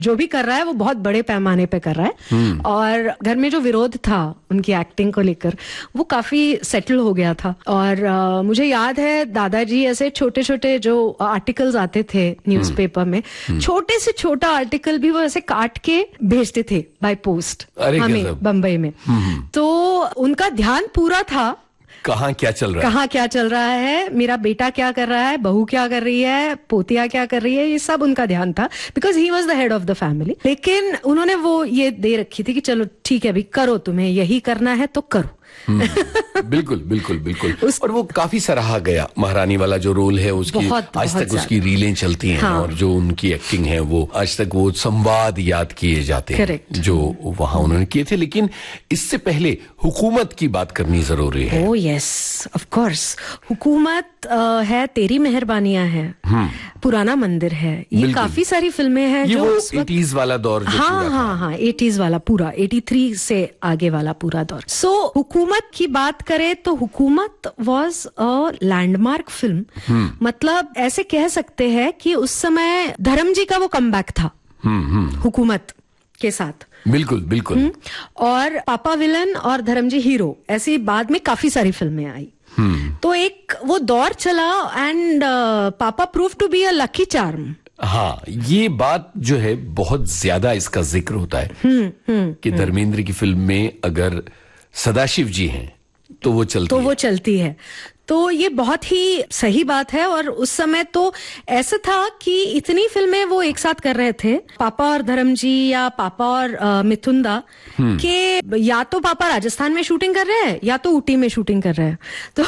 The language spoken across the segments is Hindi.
जो भी कर रहा है वो बहुत बड़े पैमाने पे कर रहा है। और घर में जो विरोध था उनकी एक्टिंग को लेकर वो काफी सेटल हो गया था। और मुझे याद है दादाजी ऐसे छोटे छोटे जो आर्टिकल्स आते थे न्यूज़पेपर में, छोटे से छोटा आर्टिकल भी वो ऐसे काट के भेजते थे बाय पोस्ट हमें बम्बई में। तो उनका ध्यान पूरा था कहाँ क्या चल रहा है, मेरा बेटा क्या कर रहा है, बहू क्या कर रही है, पोतिया क्या कर रही है, ये सब उनका ध्यान था, because he was the head of the family. लेकिन उन्होंने वो ये दे रखी थी कि चलो ठीक है अभी करो, तुम्हें यही करना है तो करो। बिल्कुल बिल्कुल बिल्कुल। और वो काफी सराहा गया, महारानी वाला जो रोल है उसकी आज तक उसकी रीलें चलती हैं। हाँ। और जो उनकी एक्टिंग है वो आज तक वो संवाद याद किए जाते हैं जो वहां उन्होंने किए थे। लेकिन इससे पहले हुकूमत की बात करनी जरूरी है। Oh yes, of course. हुकूमत है, तेरी मेहरबानियां है, पुराना मंदिर है, ये काफी सारी फिल्में हैं जो वो 80s वाला दौर जो हाँ 80s वाला पूरा 83 से आगे वाला पूरा दौर। सो हुकूमत की बात करें तो हुकूमत वाज अ लैंडमार्क फिल्म। मतलब ऐसे कह सकते हैं कि उस समय धर्म जी का वो कमबैक था हुकूमत के साथ। बिल्कुल बिल्कुल। और पापा विलन और धर्म जी हीरो, ऐसी बाद में काफी सारी फिल्में आई। तो एक वो दौर चला एंड पापा prove to be a lucky charm. हाँ, ये बात जो है बहुत ज्यादा इसका जिक्र होता है कि धर्मेंद्र की फिल्म में अगर सदाशिव जी हैं तो वो चलती है। तो ये बहुत ही सही बात है। और उस समय तो ऐसा था कि इतनी फिल्में वो एक साथ कर रहे थे, पापा और धर्म जी या पापा और मिथुंदा, के या तो पापा राजस्थान में शूटिंग कर रहे हैं या तो ऊटी में शूटिंग कर रहे हैं।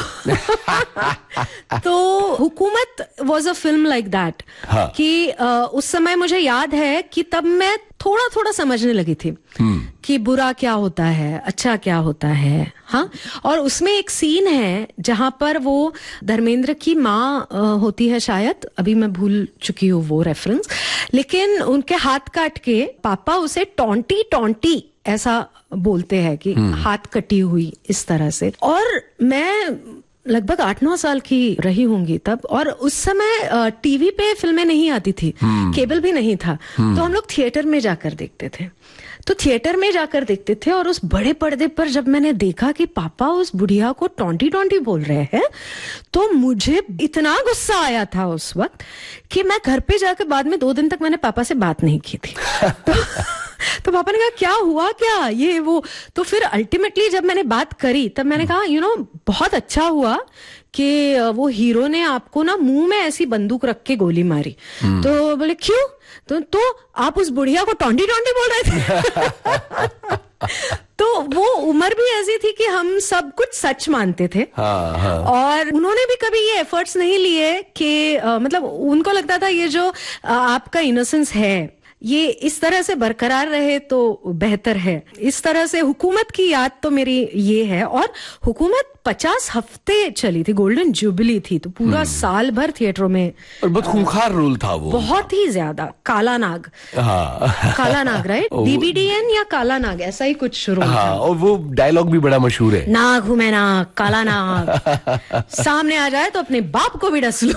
तो हुकूमत was a film like that. हाँ। कि उस समय मुझे याद है कि तब मैं थोड़ा थोड़ा समझने लगी थी कि बुरा क्या होता है, अच्छा क्या होता है। हाँ। और उसमें एक सीन है जहां पर वो धर्मेंद्र की माँ होती है, शायद अभी मैं भूल चुकी हूँ वो रेफरेंस, लेकिन उनके हाथ काट के पापा उसे टॉन्टी टॉन्टी ऐसा बोलते हैं कि हाथ कटी हुई इस तरह से। और मैं लगभग 8-9 साल की रही होंगी तब, और उस समय टीवी पे फिल्में नहीं आती थी, केबल भी नहीं था, तो हम लोग थिएटर में जाकर देखते थे। तो थिएटर में जाकर देखते थे और उस बड़े पर्दे पर जब मैंने देखा कि पापा उस बुढ़िया को टॉन्टी टॉन्टी बोल रहे हैं, तो मुझे इतना गुस्सा आया था उस वक्त कि मैं घर पे जाकर बाद में 2 दिन तक मैंने पापा से बात नहीं की थी। तो पापा ने कहा क्या हुआ, क्या ये वो। तो फिर अल्टीमेटली जब मैंने बात करी तब मैंने कहा बहुत अच्छा हुआ कि वो हीरो ने आपको ना मुंह में ऐसी बंदूक रख के गोली मारी। तो बोले क्यों? तो आप उस बुढ़िया को टॉन्टी टॉन्टी बोल रहे थे। तो वो उम्र भी ऐसी थी कि हम सब कुछ सच मानते थे। हाँ, हाँ। और उन्होंने भी कभी ये एफर्ट्स नहीं लिए कि मतलब उनको लगता था ये जो आपका इनोसेंस है ये इस तरह से बरकरार रहे तो बेहतर है। इस तरह से हुकूमत की याद तो मेरी ये है। और हुकूमत 50 हफ्ते चली थी, गोल्डन जुबली थी, तो पूरा साल भर थिएटरों में। और बहुत खूंखार रोल था वो, बहुत ही ज्यादा। काला नाग। हाँ। काला नाग, राइट? DBDN या काला नाग, ऐसा ही कुछ शुरू। हाँ, और वो डायलॉग भी बड़ा मशहूर है, नाग हूं मैं नाग, काला नाग, सामने आ जाए तो अपने बाप को भी डस लो।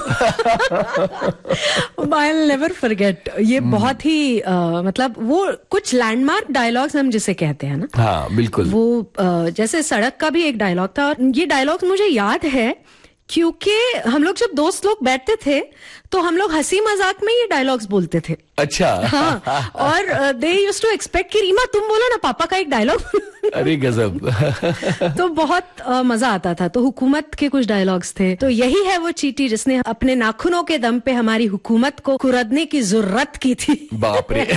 I will never forget. ये बहुत ही मतलब वो कुछ लैंडमार्क डायलॉग्स हम जिसे कहते हैं ना। हाँ बिल्कुल। वो जैसे सड़क का भी एक डायलॉग था, और ये डायलॉग मुझे याद है क्योंकि हम लोग जब दोस्त लोग बैठते थे तो हम लोग हंसी मजाक में ये डायलॉग्स बोलते थे। अच्छा। हाँ। और दे यूज्ड टू एक्सपेक्ट कि रीमा तुम बोलो ना पापा का एक डायलॉग। अरे गजब। तो बहुत मजा आता था। तो हुकूमत के कुछ डायलॉग्स थे। तो यही है वो चींटी जिसने अपने नाखूनों के दम पे हमारी हुकूमत को खुरदने की जरूरत की थी। बाप रे।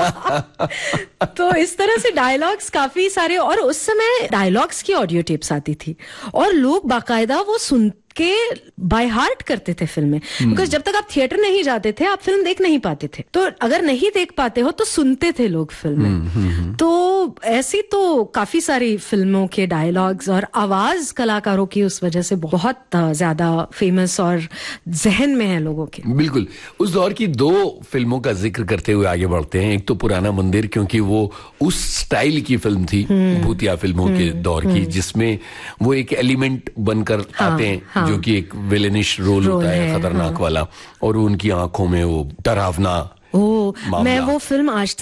तो इस तरह से डायलॉग्स काफी सारे। और उस समय डायलॉग्स की ऑडियो टेप्स आती थी और लोग बाकायदा वो सुन के बाय हार्ट करते थे फिल्में, बिकॉज जब तक आप थिएटर नहीं जाते थे आप फिल्म देख नहीं पाते थे। तो अगर नहीं देख पाते हो तो सुनते थे लोग फिल्में। तो ऐसी तो काफी सारी फिल्मों के डायलॉग्स और आवाज कलाकारों की उस वजह से बहुत ज्यादा फेमस और जहन में है लोगों के। बिल्कुल। उस दौर की 2 फिल्मों का जिक्र करते हुए आगे बढ़ते हैं। एक तो पुराना मंदिर, क्योंकि वो उस स्टाइल की फिल्म थी, भूतिया फिल्मों के दौर की, जिसमें वो एक एलिमेंट बनकर आते हैं, जो कि एक विलेनिश रोल होता है, खतरनाक वाला, और उनकी आंखों में वो डरावना मैं वो फिल्म आज